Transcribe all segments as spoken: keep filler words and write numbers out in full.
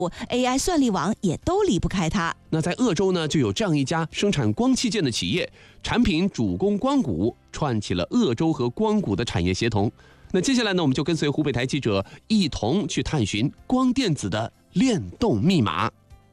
A I 算力网也都离不开它。 那在鄂州呢，就有这样一家生产光器件的企业，产品主攻光谷，串起了鄂州和光谷的产业协同。那接下来呢，我们就跟随湖北台记者一同去探寻光电子的链动密码。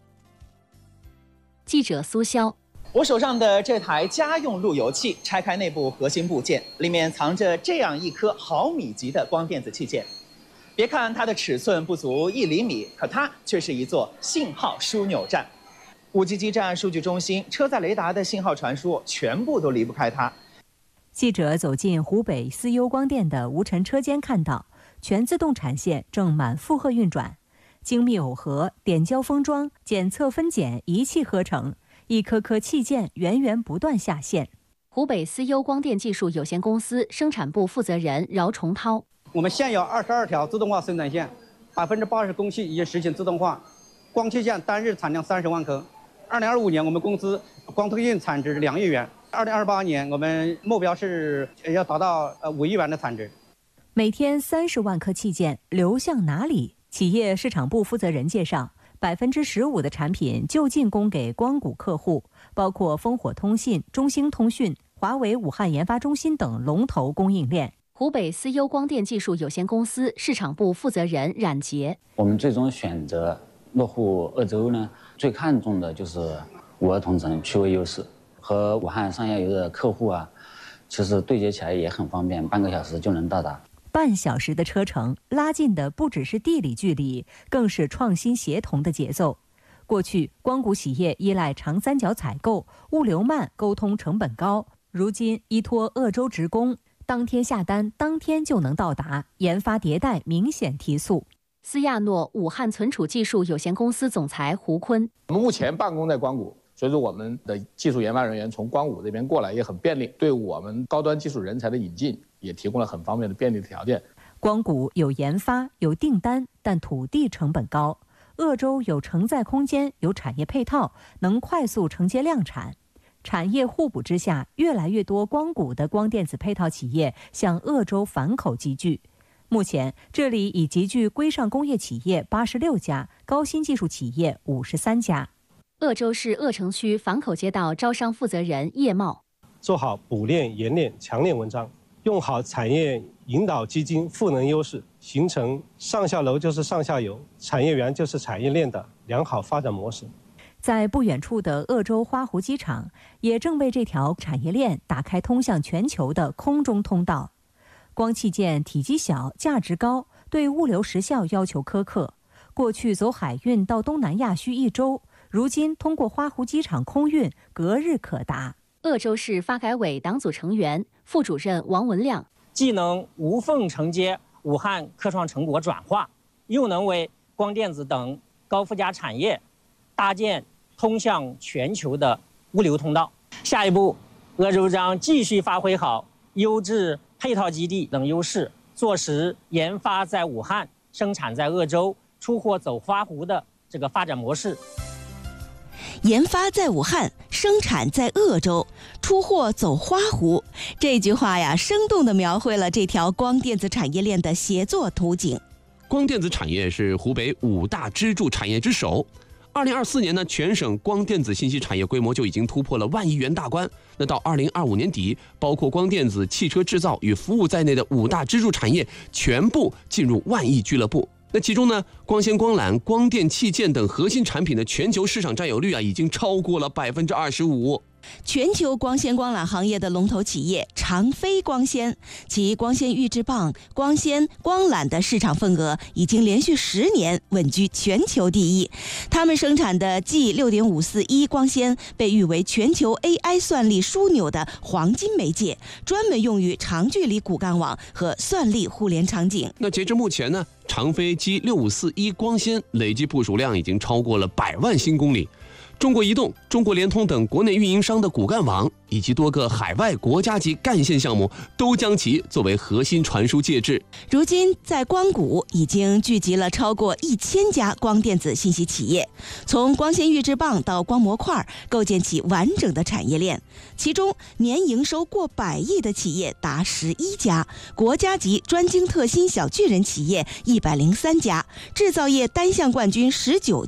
记者苏潇。 我手上的这台家用路由器，拆开内部核心部件，里面藏着这样一颗毫米级的光电子器件。别看它的尺寸不足一厘米，可它却是一座信号枢纽站。五 G 基站、数据中心、车载雷达的信号传输，全部都离不开它。 记者走进湖北思优光电的无尘车间，看到全自动产线正满负荷运转，精密耦合、点胶封装、检测分拣一气呵成，一颗颗器件源源不断下线。 湖北思优光电技术有限公司生产部负责人饶崇涛。 我们现有二十二条自动化生产线，百分之八十工序已经实行自动化，光器件单日产量三十万颗。二零二五年，我们公司光通信产值两亿元。二零二八年，我们目标是要达到呃五亿元的产值。 每天三十万颗器件流向哪里？企业市场部负责人介绍，百分之十五的产品就近供给光谷客户，包括烽火通信、中兴通讯、华为武汉研发中心等龙头供应链。 湖北思优光电技术有限公司市场部负责人冉杰。 我们最终选择落户鄂州呢，最看重的就是五二同城区位优势，和武汉上下游的客户啊，其实对接起来也很方便，半个小时就能到达。 半小时的车程，拉近的不只是地理距离，更是创新协同的节奏。过去，光谷企业依赖长三角采购，物流慢，沟通成本高。如今依托鄂州职工，当天下单，当天就能到达，研发迭代明显提速。 思亚诺武汉存储技术有限公司总裁胡坤： 我们目前办公在光谷，所以说我们的技术研发人员从光谷这边过来也很便利，对我们高端技术人才的引进也提供了很方便的便利的条件。 光谷有研发，有订单，但土地成本高；鄂州有承载空间，有产业配套，能快速承接量产。产业互补之下，越来越多光谷的光电子配套企业向鄂州反口集聚。目前，这里已集聚规上工业企业八十六家，高新技术企业五十三家。 鄂州市鄂城区反口街道招商负责人叶茂： 做好补链、冶炼、强链文章，用好产业引导基金赋能优势，形成上下楼就是上下游，产业园就是产业链的良好发展模式。 在不远处的鄂州花湖机场，也正为这条产业链打开通向全球的空中通道。光器件体积小，价值高，对物流时效要求苛刻。过去走海运到东南亚需一周，如今通过花湖机场空运，隔日可达。 鄂州市发改委党组成员、副主任王文亮： 既能无缝承接武汉科创成果转化，又能为光电子等高附加产业搭建通向全球的物流通道。下一步，鄂州将继续发挥好优质配套基地等优势，做实研发在武汉、生产在鄂州、出货走花湖的这个发展模式。 研发在武汉，生产在鄂州，出货走花湖。这句话呀，生动地描绘了这条光电子产业链的协作图景。 光电子产业是湖北五大支柱产业之首。二零二四年呢，全省光电子信息产业规模就已经突破了万亿元大关。那到二零二五年底，包括光电子、汽车制造与服务在内的五大支柱产业全部进入万亿俱乐部。那其中呢，光纤、光缆、光电器件等核心产品的全球市场占有率啊，已经超过了百分之二十五。 全球光纤光缆行业的龙头企业长飞光纤，其光纤预制棒、光纤、光缆的市场份额已经连续十年稳居全球第一。他们生产的 G 六点五四一 光纤被誉为全球 A I 算力枢纽的黄金媒介，专门用于长距离骨干网和算力互联场景。 那截至目前呢，长飞 G 六五四一 光纤累计部署量已经超过了百万新公里。 中国移动、中国联通等国内运营商的骨干网，以及多个海外国家级干线项目，都将其作为核心传输介质。 如今，在光谷已经聚集了超过一千家光电子信息企业，从光纤预制棒到光模块，构建起完整的产业链。其中，年营收过百亿的企业达十一家，国家级专精特新小巨人企业一百零三家，制造业单项冠军十九